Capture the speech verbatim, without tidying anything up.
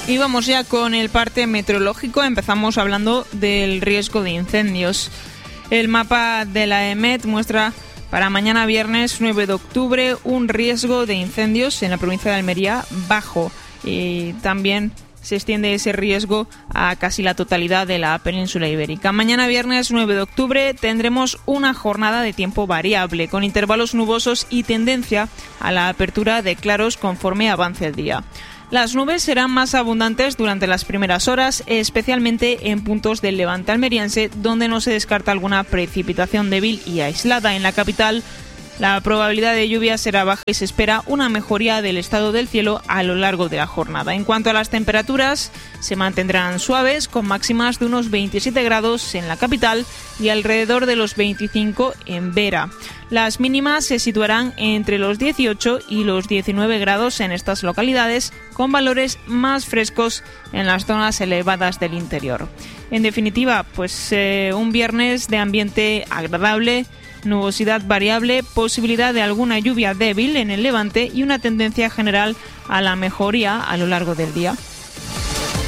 Y vamos ya con el parte meteorológico. Empezamos hablando del riesgo de incendios. El mapa de la E M E T muestra para mañana viernes nueve de octubre un riesgo de incendios en la provincia de Almería bajo. Y también se extiende ese riesgo a casi la totalidad de la península ibérica. Mañana viernes nueve de octubre tendremos una jornada de tiempo variable, con intervalos nubosos y tendencia a la apertura de claros conforme avance el día. Las nubes serán más abundantes durante las primeras horas, especialmente en puntos del levante almeriense, donde no se descarta alguna precipitación débil y aislada. En la capital, la probabilidad de lluvia será baja y se espera una mejoría del estado del cielo a lo largo de la jornada. En cuanto a las temperaturas, se mantendrán suaves, con máximas de unos veintisiete grados en la capital y alrededor de los veinticinco en Vera. Las mínimas se situarán entre los dieciocho y los diecinueve grados en estas localidades, con valores más frescos en las zonas elevadas del interior. En definitiva, pues eh, un viernes de ambiente agradable, nubosidad variable, posibilidad de alguna lluvia débil en el levante y una tendencia general a la mejoría a lo largo del día.